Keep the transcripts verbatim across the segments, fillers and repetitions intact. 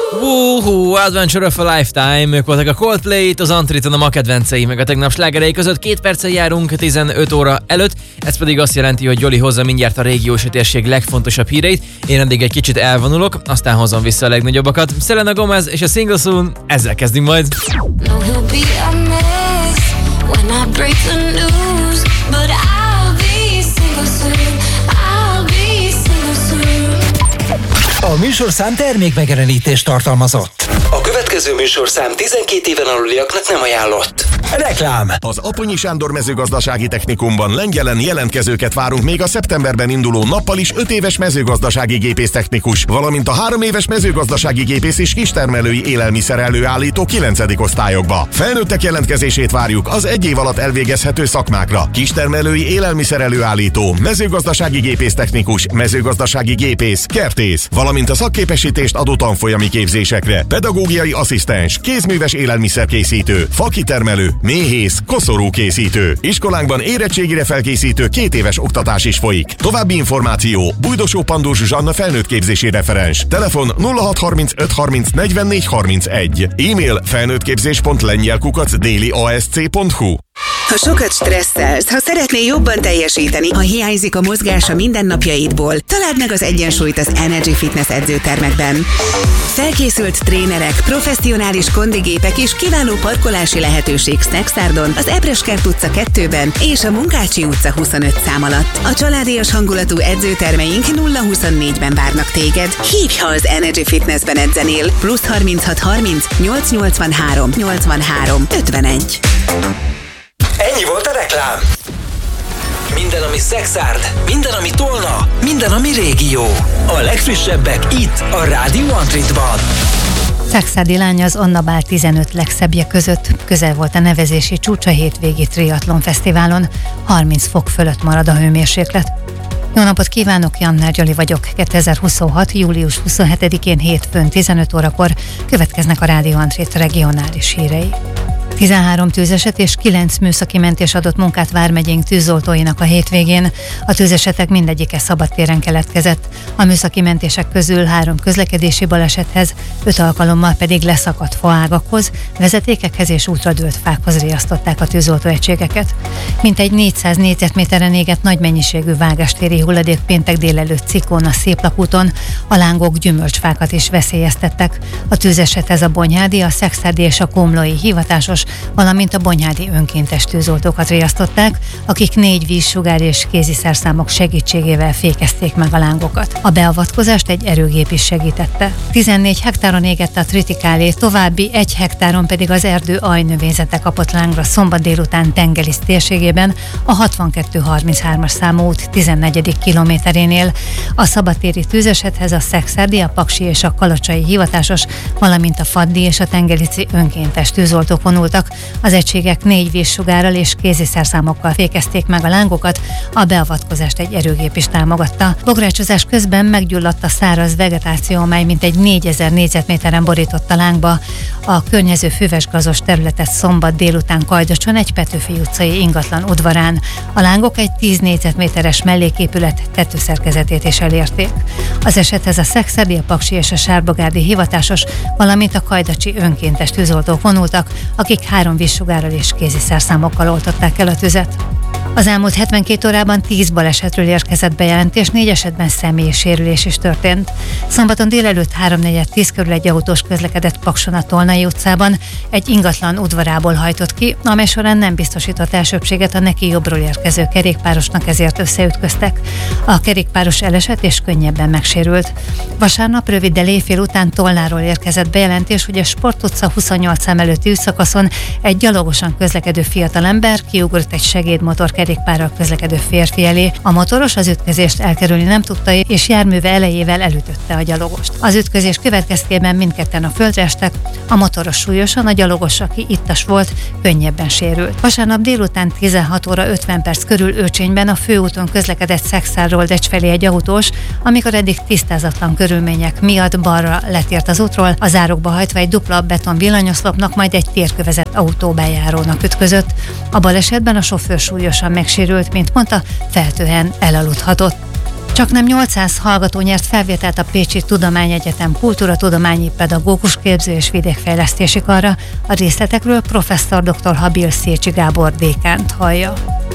Woohoo, Adventure of a Lifetime, ők voltak a Coldplay, itt az Antriton, a ma kedvencei, meg a tegnap slágerei között. Két perccel járunk tizenöt óra előtt, ez pedig azt jelenti, hogy Joli hozza mindjárt a régiós térség legfontosabb híreit, én eddig egy kicsit elvonulok, aztán hozom vissza a legnagyobbakat. Selena Gomez és a Single Soon, ezzel kezdünk majd. A műsorszám termékmegjelenítést tartalmazott. A következő műsorszám tizenkét éven aluliaknak nem ajánlott. Reklám. Az Aponyi Sándor Mezőgazdasági Technikumban Lengyelen jelentkezőket várunk még a szeptemberben induló nappal is öt éves mezőgazdasági gépésztechnikus, valamint a három éves mezőgazdasági gépész és kistermelői élelmiszer előállító kilencedik osztályokba. Felnőttek jelentkezését várjuk az egy év alatt elvégezhető szakmákra. Kistermelői élelmiszer előállító, mezőgazdasági gépésztechnikus, mezőgazdasági gépész, kertész, valamint a szakképesítést adó tanfolyami képzésekre. Pedagógiai asszisztens, kézműves élelmiszerkészítő, fakitermelő, méhész, koszorúkészítő. Iskolánkban érettségire felkészítő két éves oktatás is folyik. További információ: Bújdosó Pandúr Zsuzsanna felnőttképzési referens. Telefon nulla hat harmincöt harminc negyvennégy harmincegy. E-mail felnőttképzés pont lengyel kukac déli a s c pont hu. Ha sokat stresszelsz, ha szeretnél jobban teljesíteni, ha hiányzik a mozgás a mindennapjaidból, találd meg az egyensúlyt az Energy Fitness edzőtermekben. Felkészült trénerek, professzionális kondigépek és kiváló parkolási lehetőség Snacksárdon, az Ebreskert utca kettőben és a Munkácsi utca huszonöt szám alatt. A családias hangulatú edzőtermeink nulla huszonnégyben várnak téged. Hívj, ha az Energy Fitnessben edzenél. Plusz harminchat harminc nyolc nyolcvanhárom nyolcvanhárom ötvenegy. Ennyi volt a reklám. Minden, ami Szexárd, minden, ami Tolna, minden, ami régió. A legfrissebbek itt, a Rádió Antritban. Szexárdi lány az Anna Bál tizenöt legszebbje között. Közel volt a nevezési csúcs a hétvégi triatlon fesztiválon. harminc fok fölött marad a hőmérséklet. Jó napot kívánok, Jannár Gyoli vagyok. kétezer-huszonhat. július huszonhetedikén hétfőn tizenöt órakor következnek a Rádió Antrit regionális hírei. tizenhárom tűzeset és kilenc műszaki mentés adott munkát vármegyénk tűzoltóinak a hétvégén. A tűzesetek mindegyike szabadtéren keletkezett. A műszaki mentések közül három közlekedési balesethez, öt alkalommal pedig leszakadt faágakhoz, vezetékekhez és útra dőlt fákhoz riasztották a tűzoltóegységeket. Mintegy négyszáz négyzetméteren égett nagy mennyiségű vágástéri hulladék péntek délelőtt Cikón a Széplakúton, a lángok gyümölcsfákat is veszélyeztettek. A tűzesethez a Bonyhádi, a Szexárdi és a Komlói hivatásos, valamint a bonyhádi önkéntes tűzoltókat riasztották, akik négy vízsugár és kéziszerszámok segítségével fékezték meg a lángokat. A beavatkozást egy erőgép is segítette. tizennégy hektáron égett a tritikálé, további egy hektáron pedig az erdő ajnövényzete kapott lángra szombat délután Tengelisz térségében, a hatvankettő harminchárom számú út tizennegyedik kilométerénél. A szabadtéri tűzesethez a Szexárdi, a Paksi és a Kalocsai hivatásos, valamint a Faddi és a Tengelici önkéntes tűzoltók vonultak. Az egységek négy vízsugárral és kéziszerszámokkal fékezték meg a lángokat, a beavatkozást egy erőgép is támogatta. Bográcsozás közben meggyulladt a száraz vegetáció, mely mintegy négyezer négyzetméteren borított a lángba. A környező füvesgazos területet szombat délután Kajdacson egy Petőfi utcai ingatlan udvarán. A lángok egy tíz négyzetméteres melléképület tetőszerkezetét is elérték. Az esethez a Szexárdi, a Paksi és a Sárbogárdi hivatásos, valamint a kajdacsi önkéntes tűzoltók vonultak, akik három vízsugárral és kéziszerszámokkal oltották el a tüzet. Az elmúlt hetvenkét órában tíz balesetről érkezett bejelentés, négy esetben személyi sérülés is történt. Szombaton délelőtt háromnegyed tíz körül egy autós közlekedett Pakson a Tolnai utcában, egy ingatlan udvarából hajtott ki, amely során nem biztosított elsőbbséget a neki jobbról érkező kerékpárosnak, ezért összeütköztek. A kerékpáros elesett és könnyebben megsérült. Vasárnap röviddel éjfél után Tolnáról érkezett bejelentés, hogy a Sport utca huszonnyolc szám előtti szakaszon egy gyalogosan közlekedő fiatalember kiugrott egy segédmotor kerékpárral közlekedő férfi elé. A motoros az ütközést elkerülni nem tudta, és járműve elejével elütötte a gyalogost. Az ütközés következtében mindketten a földre estek, a motoros súlyosan, a gyalogos, aki ittas volt, könnyebben sérült. Vasárnap délután tizenhat óra ötven perc körül Őcsényben a főúton közlekedett Szexárról Decs felé egy autós, amikor eddig tisztázatlan körülmények miatt balra letért az útról, a zárokba hajtva egy dupla beton villanyoszlopnak, majd egy térkövezett autóbejárónak ütközött. A balesetben a sofőr súlyosan megsérült, mint mondta, feltően elaludhatott. Csaknem nyolcszáz hallgató nyert felvételt a Pécsi Tudományegyetem kultúratudományi pedagógus képző és vidékfejlesztési karra. A részletekről professzor dr. Habil Szécsi Gábor dékánt hallja.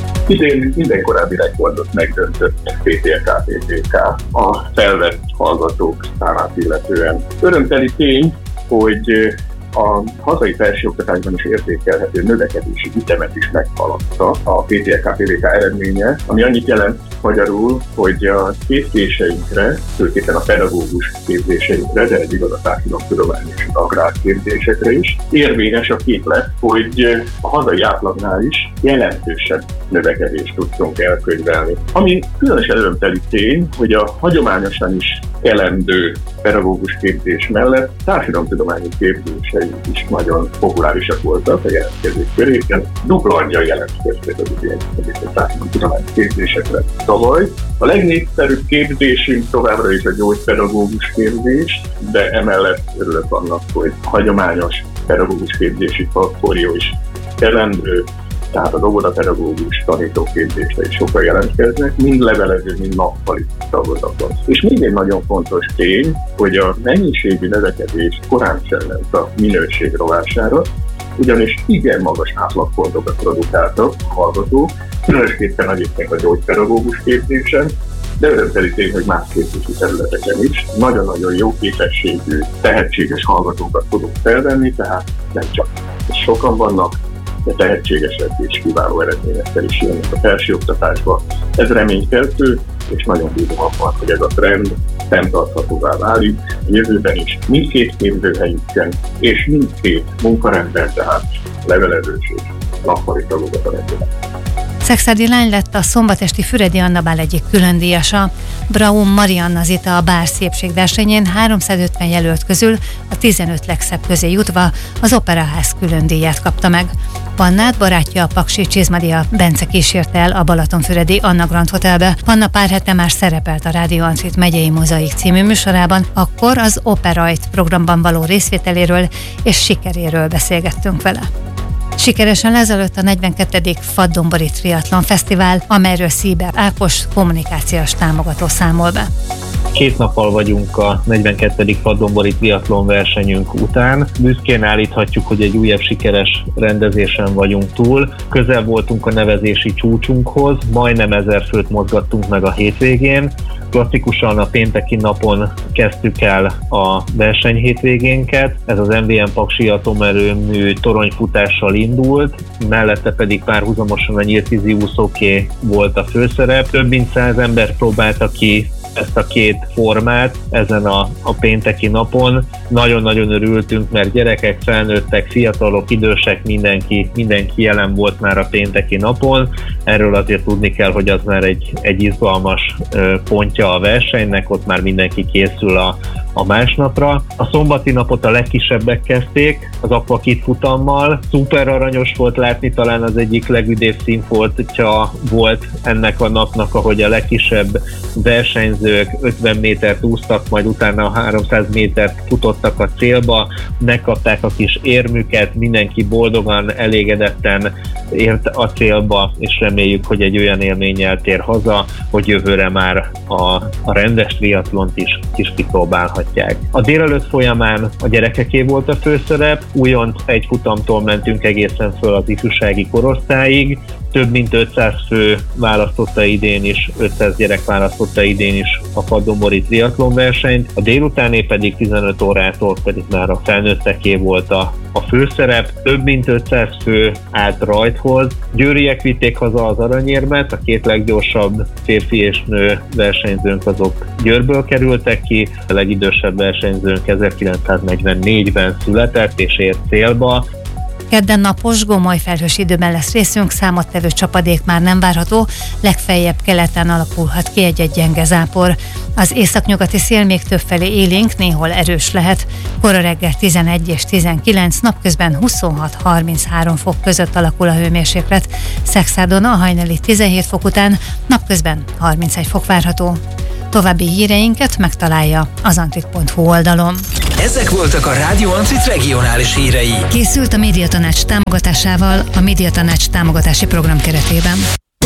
Idén minden korábbi rekordot megdöntött pé té e ká pé té ká a felvett hallgatók számát illetően. Örömteli tény, hogy a hazai felsőoktatásban is értékelhető növekedési ütemet is meghaladta a pé té e ká pé té ká eredménye, ami annyit jelent magyarul, hogy a képzéseinkre, főképpen a pedagógus képzéseinkre, de ez igaz a társadalomtudományos és agrárképzésekre is, érvényes a képlet, hogy a hazai átlagnál is jelentősebb növekedést tudtunk elkönyvelni. Ami különösen örömteli tény, hogy a hagyományosan is elendő pedagógus képzés mellett társadalomtudományi képzései is nagyon populárisak voltak a jelentkezők körében. Dupla annyian jelentkeztek az idén a társadalomtudományi képzésekre tavaly. A legnépszerűbb képzésünk továbbra is a gyógypedagógus képzés, de emellett örülök annak, hogy hagyományos pedagógus képzési portfólió is elendő, tehát az óvodapedagógus tanítóképzésre is sokan jelentkeznek, mind levelező, mind nappali tagozaton. És még egy nagyon fontos tény, hogy a mennyiségi növekedés korán sem ment a minőség rovására, ugyanis igen magas átlagpontokat produkáltak a hallgatók, különösképpen nagyébként a gyógypedagógus képzésen, de örömteli tény, hogy más képzési területeken is nagyon-nagyon jó képességű, tehetséges hallgatókat tudunk felvenni, tehát nem csak sokan vannak, de tehetségesek és kiváló eredményekkel is jönnek a felsőoktatásba. Ez reménykeltő, és nagyon bízom abban, hogy ez a trend fenntarthatóvá válik a jövőben is mindkét képzőhelyükön és mindkét munkarendben, tehát levelezős és nappali tagokat a rendben. Szekszárdi lány lett a szombatesti Füredi Anna Bál egyik különdíjasa. Braun Marianna Zita a bár szépségversenyén háromszázötven jelölt közül a tizenöt legszebb közé jutva az Operaház különdíját kapta meg. Pannát barátja, a Paksi Csizmadia Bence kísérte el a Balatonfüredi Anna Grand Hotelbe. Panna pár hete már szerepelt a Rádió Antrit megyei mozaik című műsorában, akkor az Operajt programban való részvételéről és sikeréről beszélgettünk vele. Sikeresen lezajlott a negyvenkettedik Faddonbori Triatlon Fesztivál, amelyről Szíber Ákos kommunikációs támogató számol be. Két nappal vagyunk a negyvenkettedik Faddonbori Triatlon versenyünk után. Büszkén állíthatjuk, hogy egy újabb sikeres rendezésen vagyunk túl. Közel voltunk a nevezési csúcsunkhoz, majdnem ezer főt mozgattunk meg a hétvégén. Klasszikusan a pénteki napon kezdtük el a verseny hétvégénket. Ez az em vé em Paksi atomerőmű toronyfutással indult, mellette pedig párhuzamosan a nyíltvízi úszóké volt a főszerep. Több mint száz ember próbálta ki ezt a két formát ezen a, a pénteki napon. Nagyon-nagyon örültünk, mert gyerekek, felnőttek, fiatalok, idősek, mindenki, mindenki jelen volt már a pénteki napon. Erről azért tudni kell, hogy az már egy, egy izgalmas pontja a versenynek, ott már mindenki készül a, a másnapra. A szombati napot a legkisebbek kezdték, az Aquakit futammal. Szuper aranyos volt látni, talán az egyik legüdébb színfoltja volt ennek a napnak, ahogy a legkisebb versenyzők ötven métert úsztak, majd utána a háromszáz métert futottak a célba, megkapták a kis érmüket, mindenki boldogan, elégedetten ért a célba, és reméljük, hogy egy olyan élménnyel tér haza, hogy jövőre már a, a rendes triatlont is, is kipróbálhatják. A délelőtt folyamán a gyerekeké volt a főszerep, újonc egy futamtól mentünk egészen föl az ifjúsági korosztályig, több mint ötszáz fő választotta idén is, ötszáz gyerek választotta idén is a Faddonbori Triatlon versenyt, a délutáné pedig tizenöt órától pedig már a felnőtteké volt a, a főszerep, több mint ötszáz fő állt rajthoz, győriek vitték haza az aranyérmet, a két leggyorsabb férfi és nő versenyzőnk azok Győrből kerültek ki, a legidősebb versenyzőnk ezerkilencszáznegyvennégyben született és ért célba. Kedden napos, gomoly felhős időben lesz részünk, számottevő csapadék már nem várható, legfeljebb keleten alakulhat ki egy-egy gyenge zápor. Az északnyugati szél még többfelé élénk, néhol erős lehet. Kora reggel tizenegy és tizenkilenc, napközben huszonhat-harminchárom fok között alakul a hőmérséklet. Szekszádon a hajnali tizenhét fok után, napközben harmincegy fok várható. További híreinket megtalálja az antrit pont hu oldalon. Ezek voltak a Rádió Antrit regionális hírei. Készült a Médiatanács támogatásával a Médiatanács támogatási program keretében.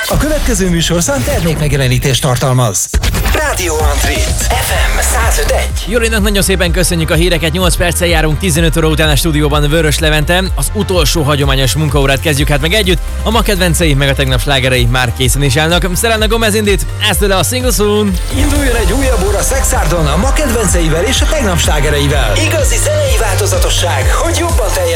A következő műsorszám termékmegjelenítést tartalmaz. Rádió Antrit. ef em száz öt egy. Jolinak nagyon szépen köszönjük a híreket, nyolc perccel járunk tizenöt óra után a stúdióban Vörös Levente. Az utolsó hagyományos munkaórát kezdjük hát meg együtt. A ma kedvencei, meg a tegnap slágerei már készen is állnak. Selena Gomez indít, ezt tőle a Single Soon. Induljon egy újabb óra Szexárdon a ma kedvenceivel és a tegnap slágereivel. Igazi zenei változatosság, hogy jobban teljesítsen.